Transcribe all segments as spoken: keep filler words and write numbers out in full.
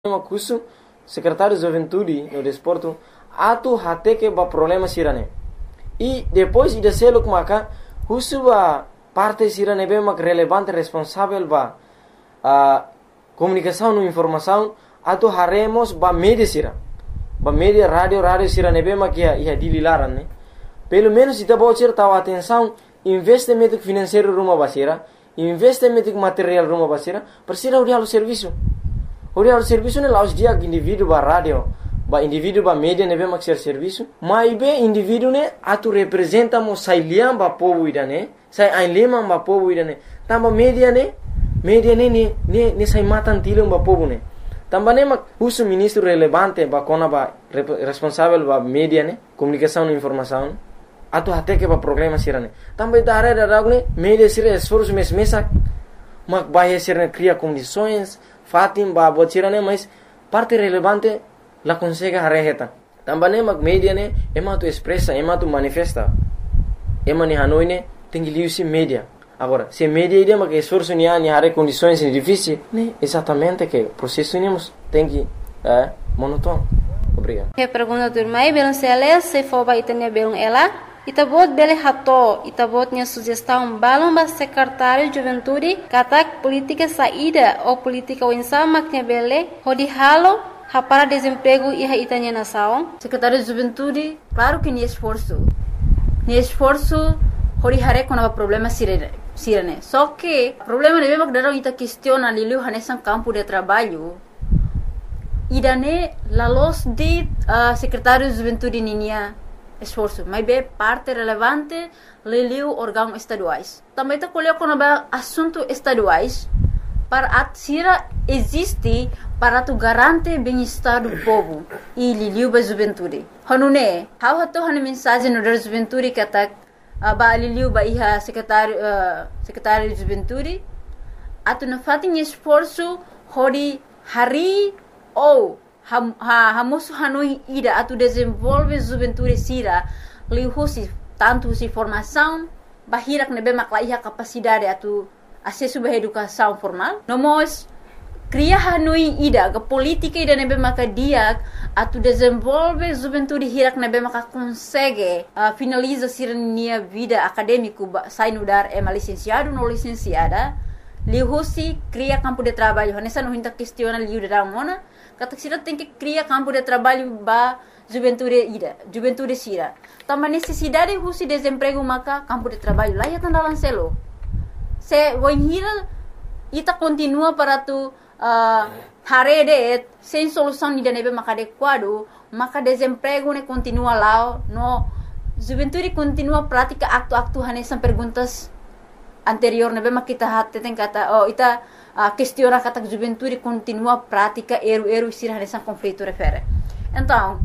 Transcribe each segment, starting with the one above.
Uma curso secretário de juventude no desporto atu hate que ba problema sirane e depois de ser lo maka husu ba parte sirane be mak relevante responsável ba a comunicação no informação atu haremos ba media sira ba media rádio rádio sirane be mak ia ia dililaran né pelo menos ita bocer tahu atenção investimento financeiro rumah basira investimento material rumah basira persira udah serviço. Ora o serviço não é os dias indivíduo ba rádio, ba indivíduo ba mídia nebe mak ser serviço, mas be indivíduo ne atu representa mo sai liam ba povo ida ne, sai ai lema ba povo ida ne. Tamba mídia ne, mídia ne ne ne ne sai matan tilum ba povo ne. Tamba ne mak uso ministro relevante ba kona ba responsável ba mídia ne, comunicação e informação. Atu até que ba problema sirane. Tamba ita are da ragne mídia sira esforço mes mesa mak bahia sirane cria condições Fatim ba bocirane mas parte relevante la consegue hareheta. Tambane mak media ne ema tu expressa, ema tu manifesta. Ema ni Hanoi ne tem que liusi media. Agora, se media ide mak esforço ni ani hare condições difíceis, ne exatamente que processo nemos tem que é monótono. Obrigado. Que pergunta turmai belum sele se for ba itania belum ela. Itabot bele hato, itabotnya sugestão balão ba secretário de juventude katak política saída ou política winsa maknya bele hodi halo hapara desemprego e itanya nação. Secretário de juventude, claro que ni esforço. Ni esforço hodi hare com o problema sirene. Sirene. Só que problema ne mak darau ita questiona lilu hanesan campo de trabalho. Idane la los de uh, secretário de juventude ninia esforço, mas bem parte relevante leliu órgãos estaduais. Também está colocando assuntos estaduais para atira existe para tu garantir bem-estar do povo e leliu ba juventude. Hanune, how hato hane mensagem no da juventude que tá ba leliu ba iha secretário uh, secretário de juventude atu na fatin esforço hori hari ou Ham, ha, hamosu Hanoi ida atu desenvolve juventude sira lihusi tanto si formação bahirak nebe maklaiha capacidade atu acesso ba educação formal nomos cria Hanoi ida ga política ida nebe makadiak atu desenvolve juventude hirak nebe maka consegue uh, finaliza sira nia vida acadêmico sai no dar é licenciado no licenciada lihusi cria campo de trabalho nessa não hinta questiona liu da mona kata sira tem que criar campo de trabalho ba juventude ida juventude sira tama necessidade husi desemprego maka campo de trabalho lá ya tandalan selo se voinhira ita continua para tu uh, harede sem solução ida nebe maka adequado maka desemprego ne continua lá no juventude continua prática acto-acto hanesan perguntas anterior nebe maka kita hatte tem kata oh ita a uh, questiona kata juventude continua prática eru-eru sira nessa conflito refere. Então,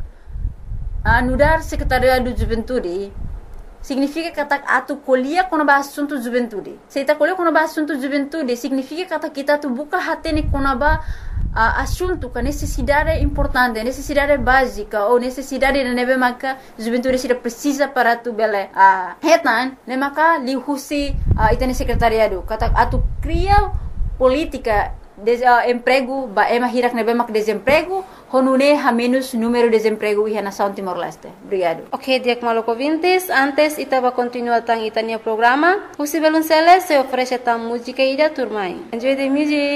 a nudar secretariado de juventude significa kata atu colia com o assunto juventude. Se ita colia com o assunto juventude significa kata kita tu buka hatene com o uh, assunto que necessidade importante, necessidade básica ou necessidade de nebe maka juventude sira precisa para tu bele a uh, hetan ne maka lihusi uh, itane secretariado kata atu cria política de uh, emprego ba ema hirak nebe mak desemprego honune ha menos número de desemprego e na São Timor-Leste. Obrigado. Ok, diak maloko vintes, antes itaba continua tang itania programa. Usi belum sele se oferece tam música ida turmai. Enjoy the music.